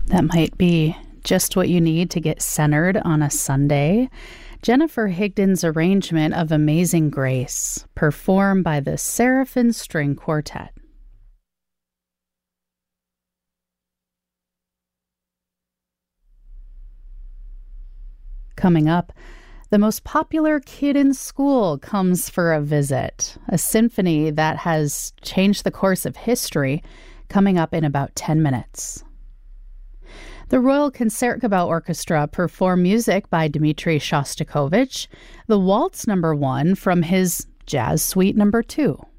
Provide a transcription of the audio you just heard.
That might be just what you need to get centered on a Sunday. Jennifer Higdon's arrangement of Amazing Grace, performed by the Seraphim String Quartet. Coming up, the most popular kid in school comes for a visit, a symphony that has changed the course of history, coming up in about 10 minutes. The Royal Concertgebouw Orchestra perform music by Dmitri Shostakovich, the Waltz No. 1 from his Jazz Suite No. 2.